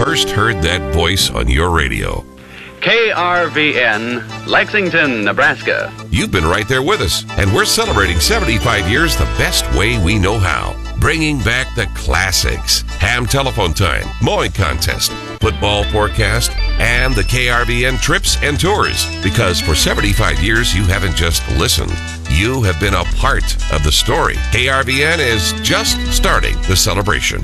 first heard that voice on your radio. KRVN, Lexington, Nebraska. You've been right there with us, and we're celebrating 75 years the best way we know how. Bringing back the classics. Ham telephone time, mowing contest, football forecast, and the KRVN trips and tours. Because for 75 years, you haven't just listened. You have been a part of the story. KRVN is just starting the celebration.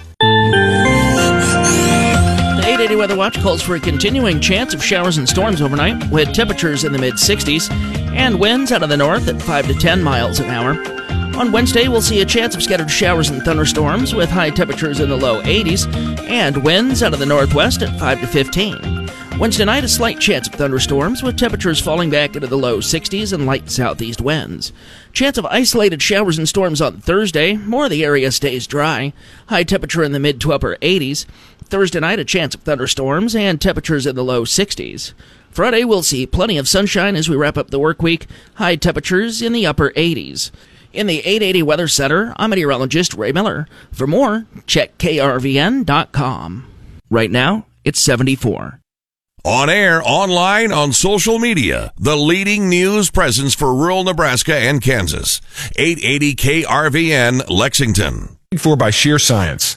The 880 Weather Watch calls for a continuing chance of showers and storms overnight, with temperatures in the mid-60s and winds out of the north at 5 to 10 miles an hour. On Wednesday, we'll see a chance of scattered showers and thunderstorms with high temperatures in the low 80s and winds out of the northwest at 5 to 15. Wednesday night, a slight chance of thunderstorms with temperatures falling back into the low 60s and light southeast winds. Chance of isolated showers and storms on Thursday. More of the area stays dry. High temperature in the mid to upper 80s. Thursday night, a chance of thunderstorms and temperatures in the low 60s. Friday, we'll see plenty of sunshine as we wrap up the work week. High temperatures in the upper 80s. In the 880 Weather Center, I'm meteorologist Ray Miller. For more, check krvn.com. Right now, it's 74. On air, online, on social media, the leading news presence for rural Nebraska and Kansas. 880 KRVN, Lexington. For by sheer science.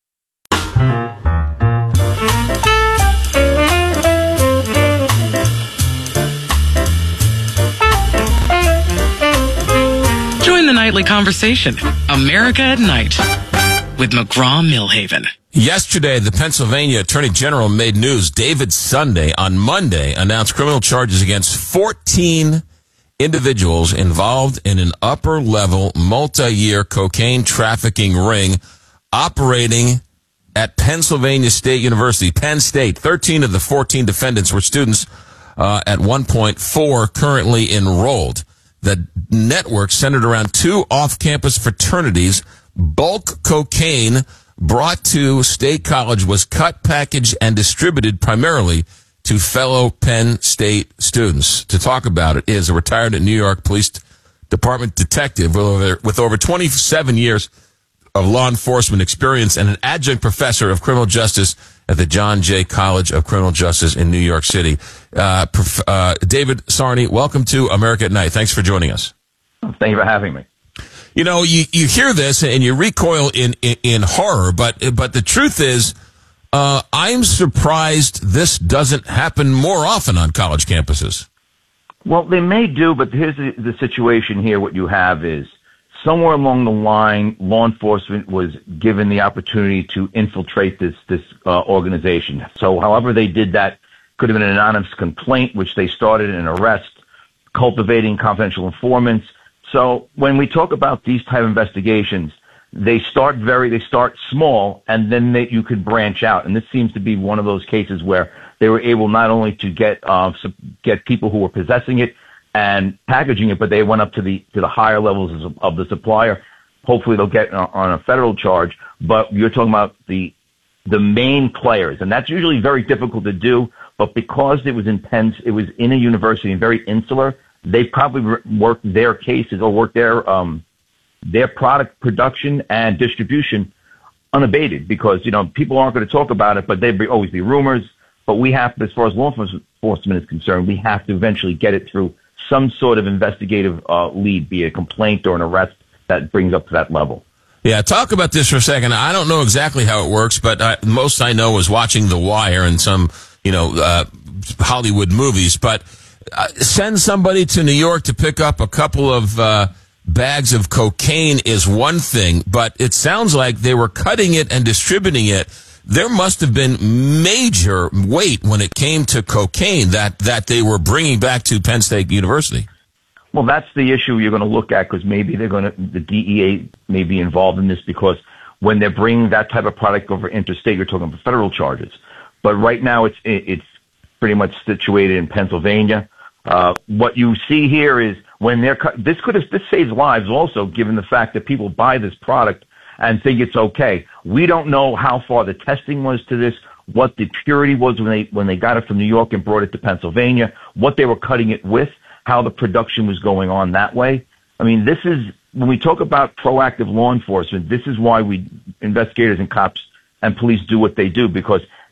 Join the nightly conversation, America at Night, with McGraw-Milhaven. Yesterday, the Pennsylvania Attorney General made news. David Sunday, on Monday, announced criminal charges against 14 individuals involved in an upper-level, multi-year cocaine trafficking ring operating at Pennsylvania State University, Penn State. 13 of the 14 defendants were students at one point, 4 currently enrolled. The network centered around 2 off-campus fraternities. Bulk cocaine brought to State College was cut, packaged, and distributed primarily to fellow Penn State students. To talk about it is a retired New York Police Department detective with over 27 years of law enforcement experience and an adjunct professor of criminal justice at the John Jay College of Criminal Justice in New York City. David Sarney, welcome to America at Night. Thanks for joining us. Thank you for having me. You know, you hear this and you recoil in horror, but the truth is, I'm surprised this doesn't happen more often on college campuses. Well, they may do, but here's the situation here. What you have is somewhere along the line, law enforcement was given the opportunity to infiltrate this organization. So however they did that, could have been an anonymous complaint, which they started an arrest, cultivating confidential informants. So when we talk about these type of investigations, they start small, and then you could branch out. And this seems to be one of those cases where they were able not only to get people who were possessing it and packaging it, but they went up to the higher levels of the supplier. Hopefully they'll get on a federal charge. But you're talking about the main players, and that's usually very difficult to do. But because it was in a university and very insular, they probably worked their cases or worked their product production and distribution unabated, because people aren't going to talk about it, but there'd always be rumors. But we have to, as far as law enforcement is concerned, we have to eventually get it through some sort of investigative lead, be it a complaint or an arrest that brings up to that level. Yeah, talk about this for a second. I don't know exactly how it works, but most I know is watching The Wire and some Hollywood movies. But send somebody to New York to pick up a couple of bags of cocaine is one thing, but it sounds like they were cutting it and distributing it. There must have been major weight when it came to cocaine that they were bringing back to Penn State University. Well, that's the issue you're going to look at, because maybe the DEA may be involved in this, because when they're bringing that type of product over interstate, you're talking about federal charges. But right now it's pretty much situated in Pennsylvania. What you see here is when this saves lives also, given the fact that people buy this product and think it's okay. We don't know how far the testing was to this, what the purity was when they got it from New York and brought it to Pennsylvania, what they were cutting it with, how the production was going on that way. I mean, this is, when we talk about proactive law enforcement, this is why investigators and cops and police do what they do, because